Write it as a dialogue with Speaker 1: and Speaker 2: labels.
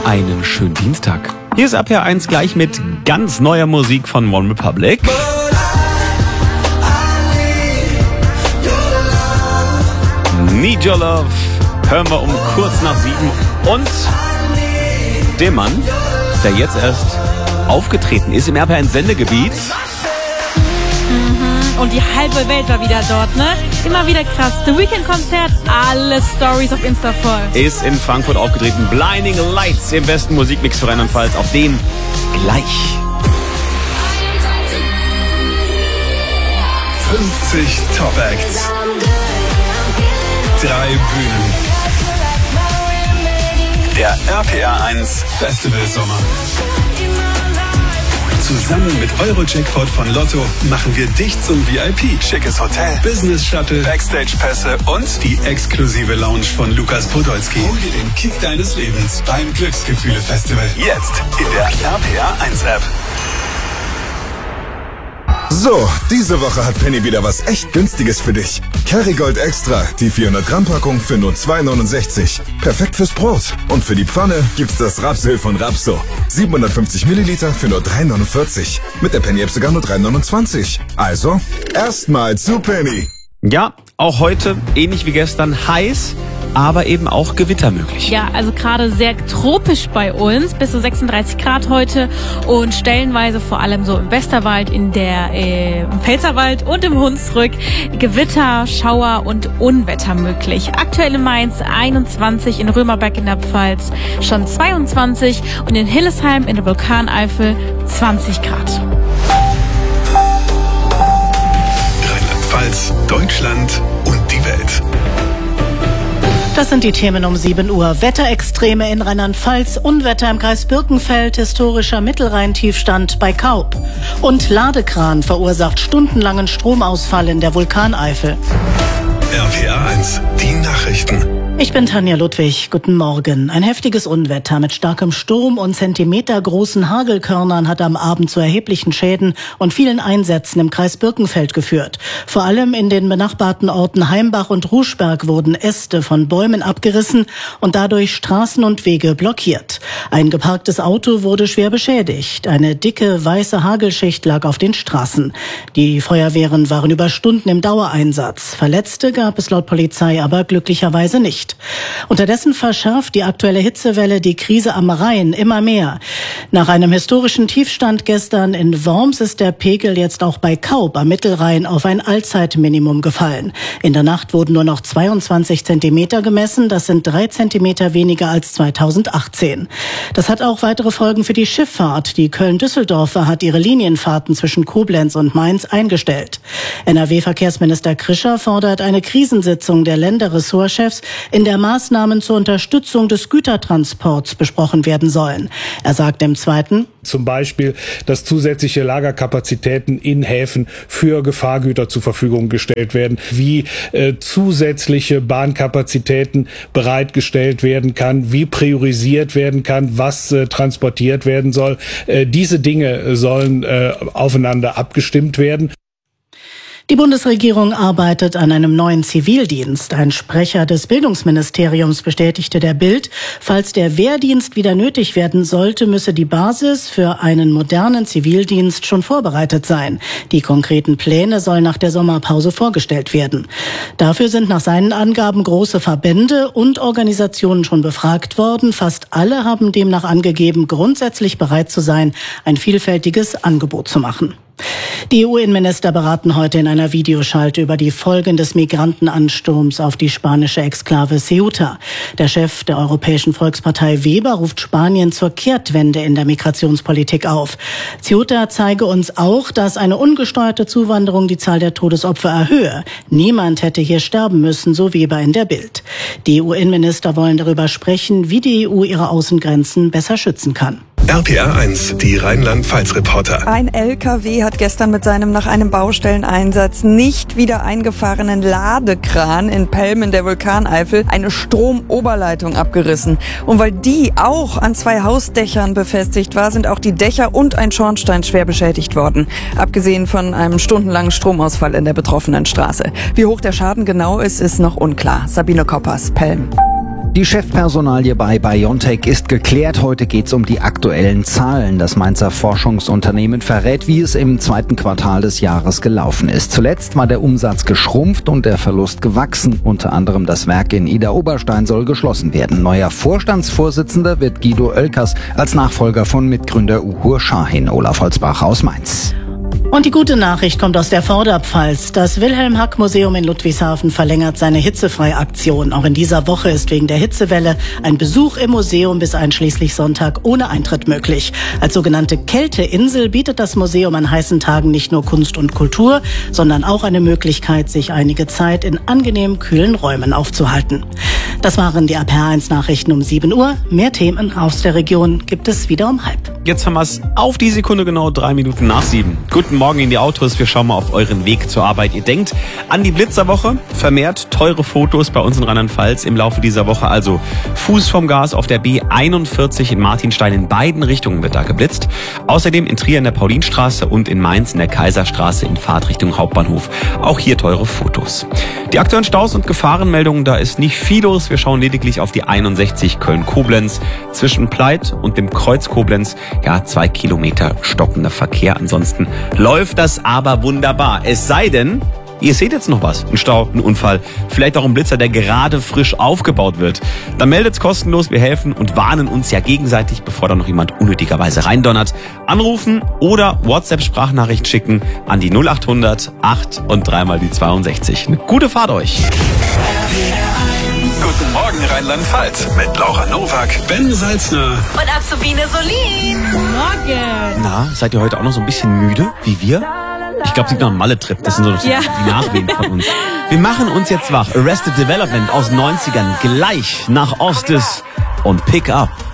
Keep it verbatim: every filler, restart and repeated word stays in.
Speaker 1: einen schönen Dienstag. Hier ist R P R eins gleich mit ganz neuer Musik von One Republic. Need Your Love hören wir um kurz nach sieben. Und dem Mann, der jetzt erst aufgetreten ist im R P R eins Sendegebiet.
Speaker 2: Und die halbe Welt war wieder dort, ne? Immer wieder krass. The Weekend-Konzert, alle Stories auf Insta voll.
Speaker 1: Ist in Frankfurt aufgetreten. Blinding Lights im besten Musikmix für Rheinland-Pfalz. Auf den gleich.
Speaker 3: fünfzig Top-Acts. Drei Bühnen. Der R P R eins Festival Sommer. Zusammen mit Eurojackpot von Lotto machen wir dich zum V I P. Schickes Hotel, Business Shuttle, Backstage-Pässe und die exklusive Lounge von Lukas Podolski. Hol dir den Kick deines Lebens beim Glücksgefühle-Festival. Jetzt in der R P R eins App.
Speaker 4: So, diese Woche hat Penny wieder was echt Günstiges für dich. Kerrygold Extra, die vierhundert Gramm Packung für nur zwei neunundsechzig. Perfekt fürs Brot. Und für die Pfanne gibt's das Rapsöl von Rapso. siebenhundertfünfzig Milliliter für nur drei neunundvierzig. Mit der Penny App sogar nur drei neunundzwanzig. Also, erstmal zu Penny.
Speaker 1: Ja, auch heute, ähnlich wie gestern, heiß, aber eben auch Gewitter möglich.
Speaker 2: Ja, also gerade sehr tropisch bei uns, bis zu sechsunddreißig Grad heute und stellenweise vor allem so im Westerwald, in der äh, im Pfälzerwald und im Hunsrück Gewitter, Schauer und Unwetter möglich. Aktuell in Mainz einundzwanzig, in Römerberg in der Pfalz schon zweiundzwanzig und in Hillesheim in der Vulkaneifel zwanzig Grad.
Speaker 3: Rheinland-Pfalz, Deutschland und die Welt.
Speaker 5: Das sind die Themen um sieben Uhr. Wetterextreme in Rheinland-Pfalz, Unwetter im Kreis Birkenfeld, historischer Mittelrhein-Tiefstand bei Kaub. Und Ladekran verursacht stundenlangen Stromausfall in der Vulkaneifel.
Speaker 3: R P R eins, die Nachrichten.
Speaker 5: Ich bin Tanja Ludwig. Guten Morgen. Ein heftiges Unwetter mit starkem Sturm und zentimetergroßen Hagelkörnern hat am Abend zu erheblichen Schäden und vielen Einsätzen im Kreis Birkenfeld geführt. Vor allem in den benachbarten Orten Heimbach und Ruschberg wurden Äste von Bäumen abgerissen und dadurch Straßen und Wege blockiert. Ein geparktes Auto wurde schwer beschädigt. Eine dicke weiße Hagelschicht lag auf den Straßen. Die Feuerwehren waren über Stunden im Dauereinsatz. Verletzte gab es laut Polizei aber glücklicherweise nicht. Unterdessen verschärft die aktuelle Hitzewelle die Krise am Rhein immer mehr. Nach einem historischen Tiefstand gestern in Worms ist der Pegel jetzt auch bei Kaub am Mittelrhein auf ein Allzeitminimum gefallen. In der Nacht wurden nur noch zweiundzwanzig Zentimeter gemessen. Das sind drei Zentimeter weniger als zweitausendachtzehn. Das hat auch weitere Folgen für die Schifffahrt. Die Köln-Düsseldorfer hat ihre Linienfahrten zwischen Koblenz und Mainz eingestellt. N R W-Verkehrsminister Krischer fordert eine Krisensitzung der Länderressortchefs, in der Maßnahmen zur Unterstützung des Gütertransports besprochen werden sollen. Er sagt im Zweiten:
Speaker 6: Zum Beispiel, dass zusätzliche Lagerkapazitäten in Häfen für Gefahrgüter zur Verfügung gestellt werden, wie äh, zusätzliche Bahnkapazitäten bereitgestellt werden kann, wie priorisiert werden kann, was äh, transportiert werden soll. Äh, diese Dinge sollen äh, aufeinander abgestimmt werden.
Speaker 5: Die Bundesregierung arbeitet an einem neuen Zivildienst. Ein Sprecher des Bildungsministeriums bestätigte der Bild, falls der Wehrdienst wieder nötig werden sollte, müsse die Basis für einen modernen Zivildienst schon vorbereitet sein. Die konkreten Pläne sollen nach der Sommerpause vorgestellt werden. Dafür sind nach seinen Angaben große Verbände und Organisationen schon befragt worden. Fast alle haben demnach angegeben, grundsätzlich bereit zu sein, ein vielfältiges Angebot zu machen. Die E U-Innenminister beraten heute in einer Videoschalte über die Folgen des Migrantenansturms auf die spanische Exklave Ceuta. Der Chef der Europäischen Volkspartei Weber ruft Spanien zur Kehrtwende in der Migrationspolitik auf. Ceuta zeige uns auch, dass eine ungesteuerte Zuwanderung die Zahl der Todesopfer erhöhe. Niemand hätte hier sterben müssen, so Weber in der Bild. Die E U-Innenminister wollen darüber sprechen, wie die E U ihre Außengrenzen besser schützen kann.
Speaker 3: R P R eins, die Rheinland-Pfalz-Reporter.
Speaker 7: Ein L K W hat gestern mit seinem nach einem Baustelleneinsatz nicht wieder eingefahrenen Ladekran in Pelm in der Vulkaneifel eine Stromoberleitung abgerissen. Und weil die auch an zwei Hausdächern befestigt war, sind auch die Dächer und ein Schornstein schwer beschädigt worden. Abgesehen von einem stundenlangen Stromausfall in der betroffenen Straße. Wie hoch der Schaden genau ist, ist noch unklar. Sabine Koppers, Pelm.
Speaker 8: Die Chefpersonalie bei BioNTech ist geklärt. Heute geht's um die aktuellen Zahlen. Das Mainzer Forschungsunternehmen verrät, wie es im zweiten Quartal des Jahres gelaufen ist. Zuletzt war der Umsatz geschrumpft und der Verlust gewachsen. Unter anderem das Werk in Idar-Oberstein soll geschlossen werden. Neuer Vorstandsvorsitzender wird Guido Oelkers als Nachfolger von Mitgründer Uhur Şahin. Olaf Holzbach aus Mainz.
Speaker 5: Und die gute Nachricht kommt aus der Vorderpfalz. Das Wilhelm-Hack-Museum in Ludwigshafen verlängert seine Hitzefrei-Aktion. Auch in dieser Woche ist wegen der Hitzewelle ein Besuch im Museum bis einschließlich Sonntag ohne Eintritt möglich. Als sogenannte Kälteinsel bietet das Museum an heißen Tagen nicht nur Kunst und Kultur, sondern auch eine Möglichkeit, sich einige Zeit in angenehm kühlen Räumen aufzuhalten. Das waren die A P H eins Nachrichten um sieben Uhr. Mehr Themen aus der Region gibt es wieder um halb.
Speaker 1: Jetzt haben wir es auf die Sekunde genau drei Minuten nach sieben. Guten Morgen in die Autos. Wir schauen mal auf euren Weg zur Arbeit. Ihr denkt an die Blitzerwoche. Vermehrt teure Fotos bei uns in Rheinland-Pfalz im Laufe dieser Woche. Also Fuß vom Gas auf der B einundvierzig in Martinstein. In beiden Richtungen wird da geblitzt. Außerdem in Trier in der Paulinstraße und in Mainz in der Kaiserstraße in Fahrtrichtung Hauptbahnhof. Auch hier teure Fotos. Die aktuellen Staus und Gefahrenmeldungen, da ist nicht viel los. Wir schauen lediglich auf die einundsechzig Köln-Koblenz. Zwischen Pleit und dem Kreuz Koblenz, ja, zwei Kilometer stockender Verkehr. Ansonsten läuft das aber wunderbar. Es sei denn, ihr seht jetzt noch was. Ein Stau, ein Unfall, vielleicht auch ein Blitzer, der gerade frisch aufgebaut wird. Dann meldet's kostenlos. Wir helfen und warnen uns ja gegenseitig, bevor da noch jemand unnötigerweise reindonnert. Anrufen oder WhatsApp-Sprachnachricht schicken an die null achthundert acht und dreimal die zweiundsechzig. Eine gute Fahrt euch.
Speaker 3: Guten Morgen Rheinland-Pfalz mit Laura Nowak, Ben Salzner
Speaker 2: Und Azubine Solin. Morgen.
Speaker 1: Na, seid ihr heute auch noch so ein bisschen müde, wie wir? Ich glaube, es liegt noch ein Malle-Trip. Das sind so
Speaker 2: Ja.
Speaker 1: die Nachwehen von uns. Wir machen uns jetzt wach. Arrested Development aus den neunzigern gleich nach Ostis und Pick Up.